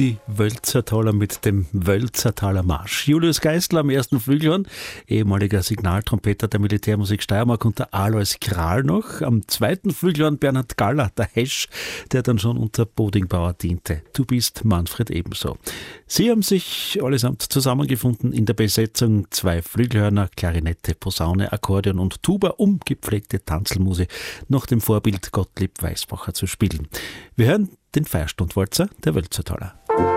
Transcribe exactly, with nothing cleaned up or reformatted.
die Wölzertaler mit dem Wölzertaler Marsch. Julius Geisler am ersten Flügelhorn, ehemaliger Signaltrompeter der Militärmusik Steiermark, und der Alois Kral noch. Am zweiten Flügelhorn Bernhard Galler, der Hesch, der dann schon unter Bodingbauer diente. Du bist Manfred ebenso. Sie haben sich allesamt zusammengefunden in der Besetzung zwei Flügelhörner, Klarinette, Posaune, Akkordeon und Tuba, um gepflegte Tanzelmuse nach dem Vorbild Gottlieb Weisbacher zu spielen. Wir hören den Feierstundwalzer der Wölzertaler.